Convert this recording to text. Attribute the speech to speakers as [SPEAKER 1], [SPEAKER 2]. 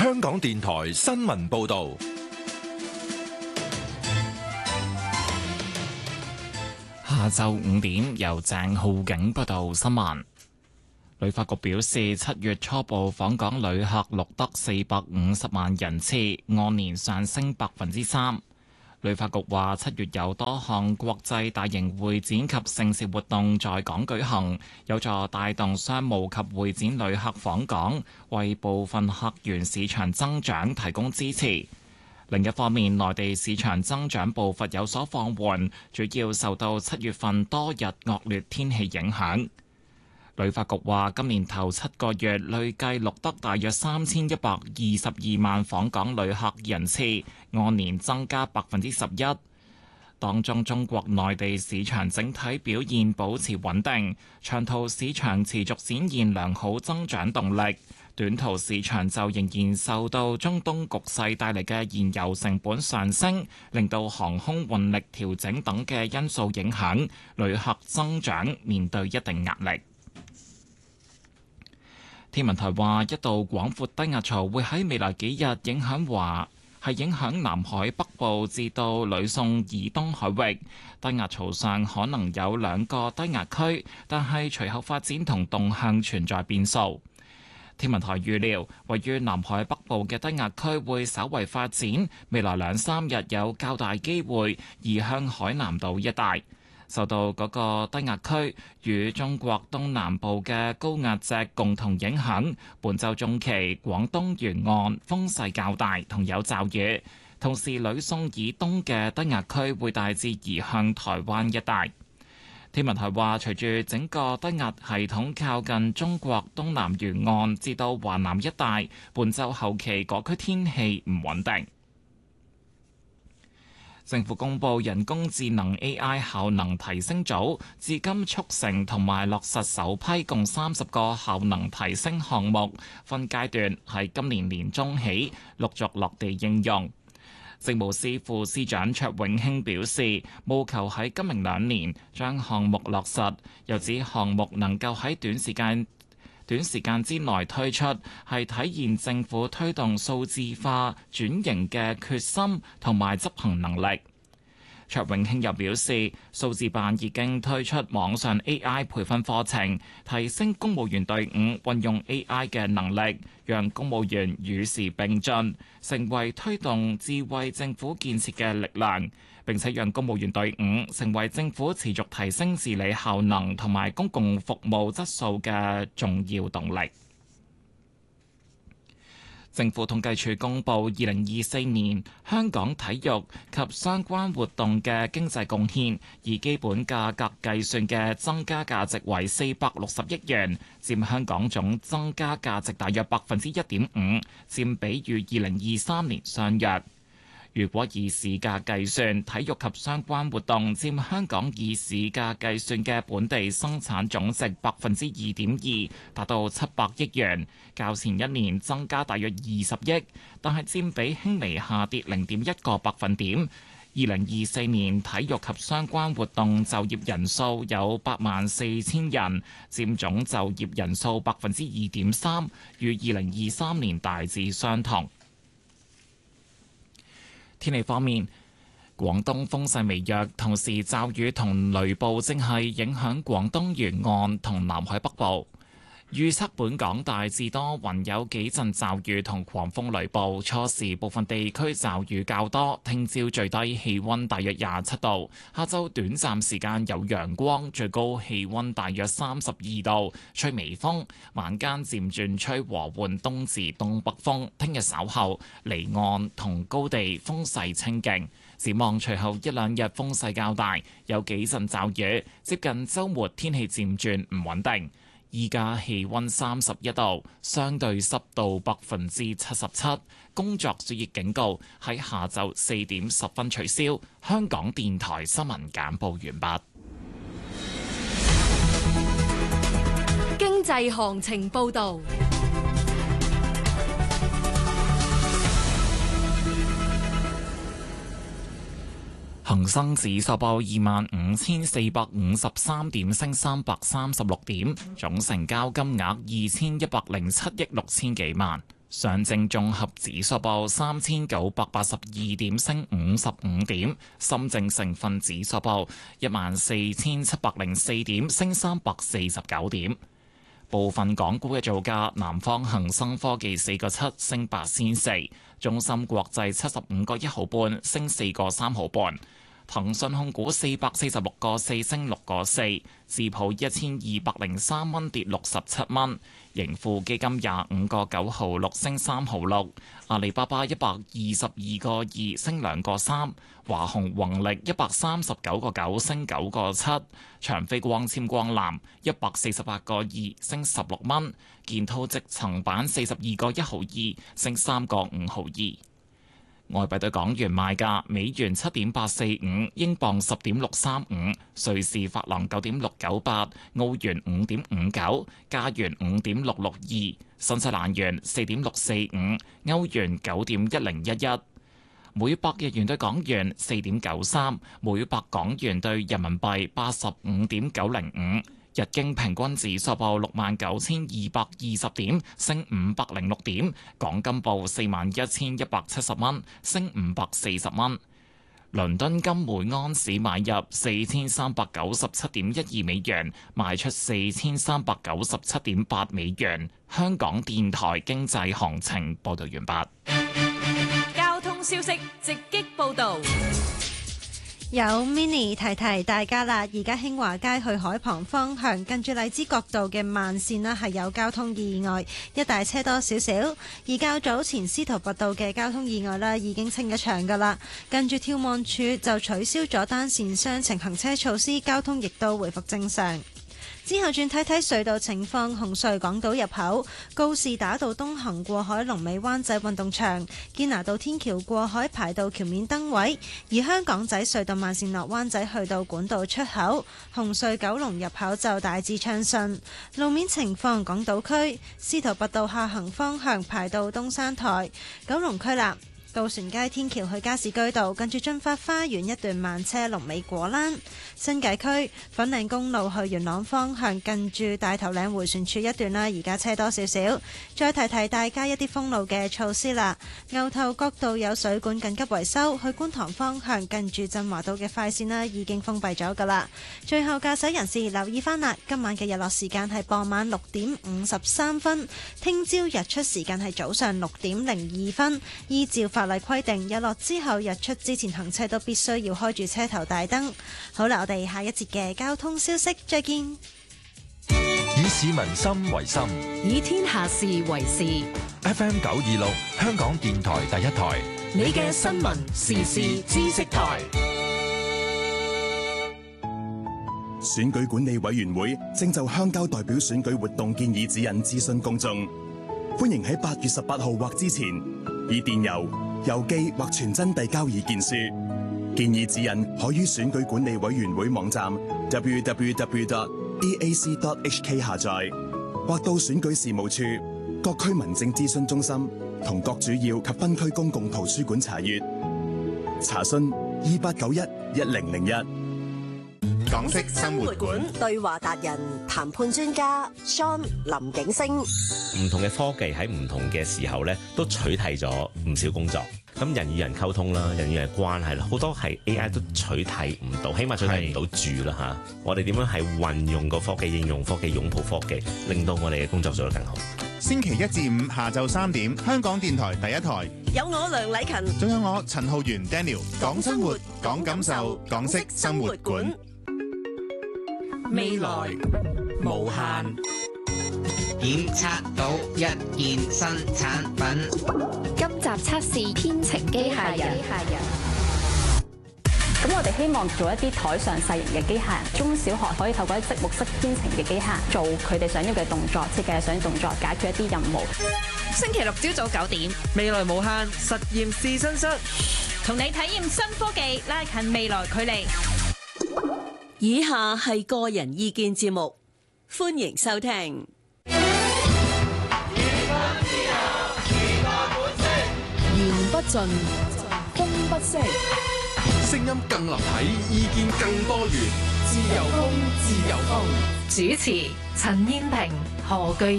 [SPEAKER 1] 香港電台新聞報道。
[SPEAKER 2] 下晝5點，由鄭浩景報道新聞。旅發局表示，7月初步訪港旅客錄得450萬人次，按年上升3%。旅發局話，7月有多項國際大型會展及盛事活動在港舉行，有助帶動商務及會展旅客訪港，為部分客源市場增長提供支持。另一方面，內地市場增長步伐有所放緩，主要受到7月份多日惡劣天氣影響。旅發局話，今年頭7個月累計錄得大約3122萬訪港旅客人次，按年增加11%。當中中國內地市場整體表現保持穩定，長途市場持續展現良好增長動力，短途市場就仍然受到中東局勢帶嚟嘅燃油成本上升，令到航空運力調整等嘅因素影響，旅客增長面對一定壓力。天文台話，一道廣闊低壓槽會喺未來幾日影響南海北部至到呂宋以東海域。低壓槽上可能有2個低壓區，但係隨後發展同動向存在變數。天文台預料，位於南海北部嘅低壓區會稍為發展，未來2-3日有較大機會移向海南島一帶。受到嗰個低壓區與中國東南部嘅高壓脊共同影響，本週中期廣東沿岸風勢較大同有驟雨，同時呂宋以東嘅低壓區會大致移向台灣一帶。天文台話，隨住整個低壓系統靠近中國東南沿岸至到華南一帶，本週後期各區天氣唔穩定。政府公布人工智能 AI 效能提升組，至今促成同埋落實首批共30個效能提升項目，分階段喺今年年中起陸續落地應用。政務司副司長卓永興表示，務求喺今明2年將項目落實，又指項目能夠喺短時間之內推出，係體現政府推動數字化轉型嘅決心同埋執行能力。卓永興又表示，數字辦已經推出網上 AI 培訓課程，提升公務員隊伍運用 AI 嘅能力，讓公務員與時並進，成為推動智慧政府建設嘅力量，並且讓公務員隊伍成為政府持續提升治理效能同埋公共服務質素嘅重要動力。政府統計處公布2024年香港體育及相關活動嘅經濟貢獻，以基本價格計算嘅增加價值為460億元，佔香港總增加價值大約1.5%，佔比與2023年相若。如果以市價計算，體育及相關活動佔香港以市價計算嘅本地生產總值2.2%，達到700億元，較前一年增加大約20億，但係佔比輕微下跌0.1個百分點。2024年體育及相關活動就業人數有84000人，佔總就業人數2.3%，與2023年大致相同。天氣方面，廣東風勢微弱，同時驟雨同雷暴正係影響廣東沿岸同南海北部。預測本港大致多雲，有幾陣驟雨同狂風雷暴，初時部分地區驟雨較多。聽朝最低氣溫大約27度，下晝短暫時間有陽光，最高氣溫大約32度，吹微風，晚間漸轉吹和緩東至東北風。聽日稍後離岸同高地風勢清勁，展望隨後1-2日風勢較大，有幾陣驟雨。接近週末天氣漸轉唔穩定。依家氣溫31度，相對濕度77%，工作暑熱警告喺下晝4點10分取消。香港電台新聞簡報完畢。
[SPEAKER 3] 經濟行情報道。
[SPEAKER 2] 恒生指數報25,453點，升336點，總成交金額2107億6千幾萬。 上證綜合指數報3982點，升55點；深證成分指數報14704點，升349點。部分港股嘅造價：南方恒生科技4個7，升8仙4；中芯國際75個1毫半，升4個3毫半。騰訊控股446個4，升6個4，智普1203蚊，跌67蚊，盈富基金25個9毫6，升3毫6，阿里巴巴122個2，升2個3，華虹宏力139個9，升9個7，長飛光纖光纜148個2，升16蚊，建滔積層板42個1毫2，升3個5毫2。外幣對港元賣價：美元7.845，英鎊10.635，瑞士法郎9.698，澳元5.59，加元5.662，新西蘭元4.645，歐元9.1011，每百日元對港元4.93，每百港元對人民幣85.905。日經平均指數報69,220點，升506點；港金報41,170蚊，升540蚊。倫敦金每盎司買入4397.12美元，賣出4397.8美元。香港電台經濟行情報道完畢。
[SPEAKER 3] 交通消息直擊報道。
[SPEAKER 4] 有 Mini 提提大家啦，而家興華街去海旁方向，近住荔枝角道嘅慢線啦，係有交通意外，一帶車多少少。而較早前司徒拔道嘅交通意外啦，已經清一場噶啦，近住眺望處就取消咗單線雙程行車措施，交通亦都回復正常。之後轉睇睇隧道情況，紅隧港島入口、告士打道東行過海、龍尾灣仔運動場、堅拿道天橋過海排到橋面燈位；而香港仔隧道慢線落灣仔去到管道出口，紅隧九龍入口就大致暢順。路面情況，港島區司徒拔道下行方向排到東山台，九龍區啦。渡船街天橋去加士居道，近住駿發花園一段慢車，龍尾果欄。新界區粉嶺公路去元朗方向，近住大頭嶺迴旋處一段啦，而家車多少少。再提提大家一啲封路嘅措施啦。牛頭角道有水管緊急維修，去觀塘方向近住振華道嘅快線啦，已經封閉咗噶啦。最後駕駛人士留意翻啦，今晚嘅日落時間係傍晚6:53分，聽朝日出時間係早上6:02分，依照法例規定，日落之後日出之前行車都必須要開住車頭大燈。好啦，我哋下一節嘅交通消息再見。
[SPEAKER 1] 以市民心為心，
[SPEAKER 3] 以天下事為事。
[SPEAKER 1] FM 926，香港電台第一台，
[SPEAKER 3] 你嘅新聞時事知識台。
[SPEAKER 5] 選舉管理委員會正就鄉郊代表選舉活動建議指引諮詢公眾，歡迎喺8月18號或之前以電郵、郵寄或傳真遞交意見書。建議指引可於選舉管理委員會網站 www.dac.hk 下載，或到選舉事務處、各區民政諮詢中心同各主要及分區公共圖書館查閱。查詢28911001。
[SPEAKER 6] 港式生活館
[SPEAKER 7] 對話達人、談判專家 Sean 林景星。
[SPEAKER 8] 唔同嘅科技喺唔同嘅時候咧，都取替咗唔少工作。咁人與人溝通啦，人與人關係啦，好多係 AI 都取替唔到，起碼取替唔到住啦嚇。我哋點樣係運用個科技、應用科技、擁抱科技，令到我哋嘅工作做得更好。
[SPEAKER 6] 星期1至5下晝3點，香港電台第一台
[SPEAKER 7] 有我梁禮勤，
[SPEAKER 6] 仲有我陳浩源 Daniel， 講生活，講感受，港式生活館。
[SPEAKER 9] 未來無限，檢測到一件新產品。
[SPEAKER 10] 今集測試編程機械人。
[SPEAKER 11] 咁我哋希望做一啲台上細型嘅機械人，中小學可以透過一積木式編程嘅機械人，做佢哋想要嘅動作，設計想要動作，解決一啲任務。
[SPEAKER 3] 星期六朝早9點，
[SPEAKER 9] 未來無限實驗試身室，
[SPEAKER 3] 同你體驗新科技，拉近未來距離。
[SPEAKER 7] 以下係個人意見節目，歡迎收聽。
[SPEAKER 3] 言不盡，風不息，
[SPEAKER 1] 聲音更立體，意見更多元，
[SPEAKER 3] 自由風，自由風。主持：陳燕萍、何巨